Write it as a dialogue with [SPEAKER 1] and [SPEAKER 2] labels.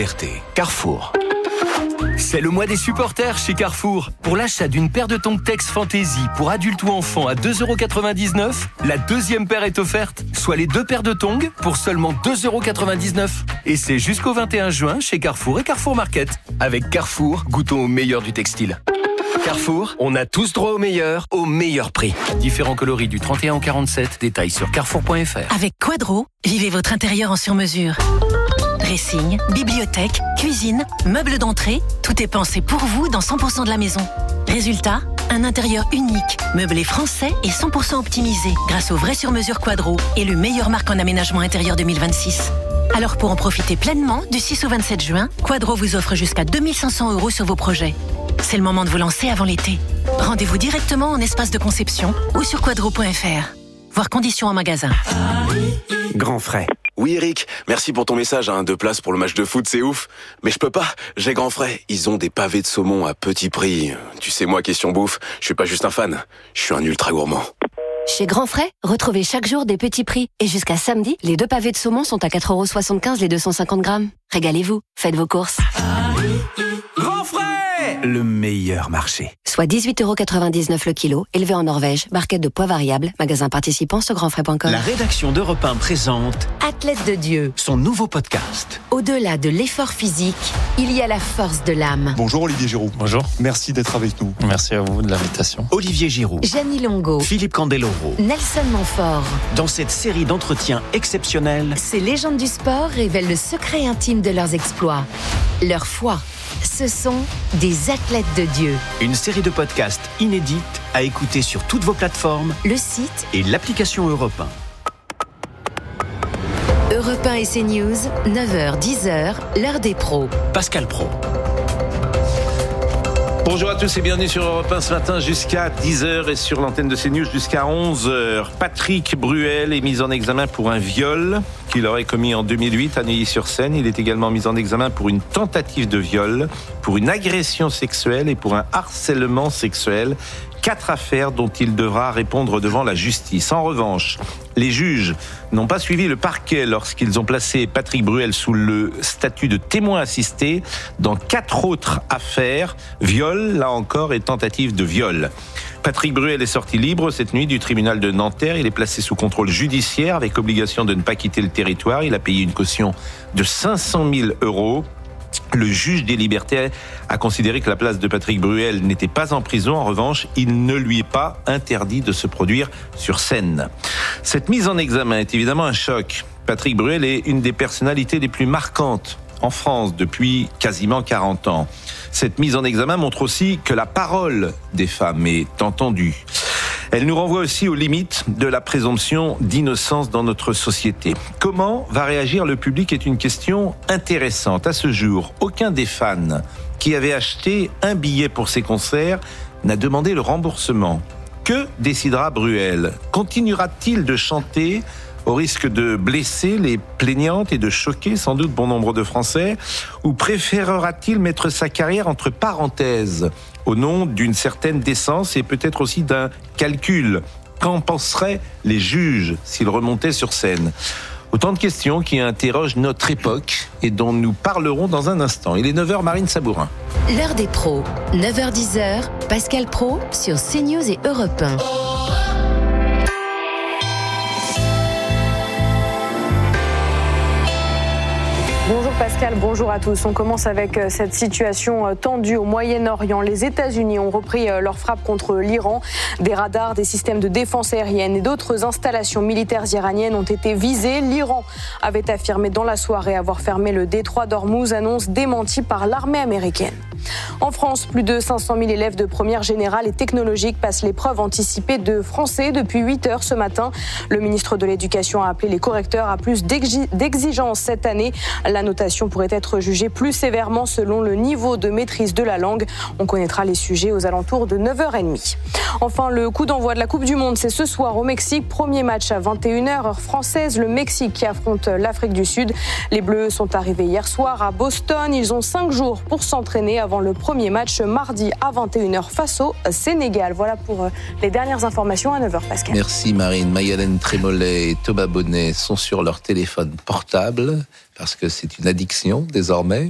[SPEAKER 1] liberté. Carrefour.
[SPEAKER 2] C'est le mois des supporters chez Carrefour. Pour l'achat d'une paire de tongs Tex Fantasy pour adultes ou enfants à 2,99 €, la deuxième paire est offerte, soit les 2 paires de tongs pour seulement 2,99 €. Et c'est jusqu'au 21 juin chez Carrefour et Carrefour Market. Avec Carrefour, goûtons au meilleur du textile. Carrefour, on a tous droit au meilleur prix. Différents coloris du 31 au 47, détails sur carrefour.fr.
[SPEAKER 3] Avec Quadro, vivez votre intérieur en sur-mesure. Dressing, bibliothèque, cuisine, meubles d'entrée, tout est pensé pour vous dans 100% de la maison. Résultat, un intérieur unique, meublé français et 100% optimisé grâce au vrai sur-mesure Quadro, élu meilleure marque en aménagement intérieur 2026. Alors pour en profiter pleinement, du 6 au 27 juin, Quadro vous offre jusqu'à 2 500 € sur vos projets. C'est le moment de vous lancer avant l'été. Rendez-vous directement en espace de conception ou sur quadro.fr. Voir conditions en magasin.
[SPEAKER 1] Grand frais.
[SPEAKER 4] Oui Eric, merci pour ton message, 2 places pour le match de foot, c'est ouf. Mais je peux pas, j'ai Grand Frais. Ils ont des pavés de saumon à petit prix. Tu sais moi, question bouffe, je suis pas juste un fan, je suis un ultra gourmand.
[SPEAKER 5] Chez Grand Frais, retrouvez chaque jour des petits prix. Et jusqu'à samedi, les 2 pavés de saumon sont à 4,75 € les 250 grammes. Régalez-vous, faites vos courses.
[SPEAKER 1] Grand frais, le meilleur marché.
[SPEAKER 5] Soit 18,99 € le kilo, élevé en Norvège, barquette de poids variable, magasin participant sur grandfrais.com.
[SPEAKER 1] La rédaction d'Europe 1 présente
[SPEAKER 6] Athlète de Dieu.
[SPEAKER 1] son nouveau podcast.
[SPEAKER 6] Au-delà de l'effort physique, il y a la force de l'âme.
[SPEAKER 7] Bonjour Olivier Giroud.
[SPEAKER 8] Bonjour.
[SPEAKER 7] Merci d'être avec nous.
[SPEAKER 8] Merci à vous de l'invitation.
[SPEAKER 1] Olivier Giroud,
[SPEAKER 6] Janie Longo,
[SPEAKER 1] Philippe Candeloro.
[SPEAKER 6] Nelson Montfort.
[SPEAKER 1] Dans cette série d'entretiens exceptionnels,
[SPEAKER 6] Ces légendes du sport révèlent le secret intime de leurs exploits, leur foi. Ce sont des athlètes de Dieu.
[SPEAKER 1] une série de podcasts inédites à écouter sur toutes vos plateformes
[SPEAKER 6] Le site
[SPEAKER 1] et l'application Europe 1.
[SPEAKER 6] Europe 1 et CNews, 9h, 10h, l'heure des pros.
[SPEAKER 1] Pascal Pro.
[SPEAKER 9] Bonjour à tous et bienvenue sur Europe 1 ce matin jusqu'à 10h et sur l'antenne de CNews jusqu'à 11h. Patrick Bruel est mis en examen pour un viol qu'il aurait commis en 2008 à Neuilly-sur-Seine. Il est également mis en examen pour une tentative de viol, pour une agression sexuelle et pour un harcèlement sexuel. 4 affaires dont il devra répondre devant la justice. En revanche, les juges n'ont pas suivi le parquet lorsqu'ils ont placé Patrick Bruel sous le statut de témoin assisté dans 4 autres affaires, viol, là encore, et tentative de viol. Patrick Bruel est sorti libre cette nuit du tribunal de Nanterre. Il est placé sous contrôle judiciaire avec obligation de ne pas quitter le territoire. Il a payé une caution de 500 000 €. Le juge des libertés a considéré que la place de Patrick Bruel n'était pas en prison. En revanche, il ne lui est pas interdit de se produire sur scène. Cette mise en examen est évidemment un choc. Patrick Bruel est une des personnalités les plus marquantes en France depuis quasiment 40 ans. Cette mise en examen montre aussi que la parole des femmes est entendue. Elle nous renvoie aussi aux limites de la présomption d'innocence dans notre société. Comment va réagir le public est une question intéressante. À ce jour, aucun des fans qui avait acheté un billet pour ses concerts n'a demandé le remboursement. Que décidera Bruel ? Continuera-t-il de chanter au risque de blesser les plaignantes et de choquer sans doute bon nombre de Français ? Ou préférera-t-il mettre sa carrière entre parenthèses au nom d'une certaine décence et peut-être aussi d'un calcul ? Qu'en penseraient les juges s'ils remontaient sur scène ? Autant de questions qui interrogent notre époque et dont nous parlerons dans un instant. Il est 9h, Marine Sabourin.
[SPEAKER 6] L'heure des pros, 9h, 10h, Pascal Pro sur CNews et Europe 1.
[SPEAKER 10] Bonjour Pascal, bonjour à tous. On commence avec cette situation tendue au Moyen-Orient. Les États-Unis ont repris leur frappe contre l'Iran. Des radars, des systèmes de défense aérienne et d'autres installations militaires iraniennes ont été visées. L'Iran avait affirmé dans la soirée avoir fermé le détroit d'Ormuz, annonce démentie par l'armée américaine. En France, plus de 500 000 élèves de première générale et technologique passent l'épreuve anticipée de français depuis 8 heures ce matin. Le ministre de l'Éducation a appelé les correcteurs à plus d'exigences cette année. La notation pourrait être jugée plus sévèrement selon le niveau de maîtrise de la langue. On connaîtra les sujets aux alentours de 9h30. Enfin, le coup d'envoi de la Coupe du Monde, c'est ce soir au Mexique. Premier match à 21h, heure française. Le Mexique qui affronte l'Afrique du Sud. Les Bleus sont arrivés hier soir à Boston. Ils ont 5 jours pour s'entraîner avant le premier match mardi à 21h face au Sénégal. Voilà pour les dernières informations à 9h, Pascal.
[SPEAKER 11] Merci Marine. Mayalène Trémollet et Thomas Bonnet sont sur leur téléphone portable parce que c'est une addiction désormais.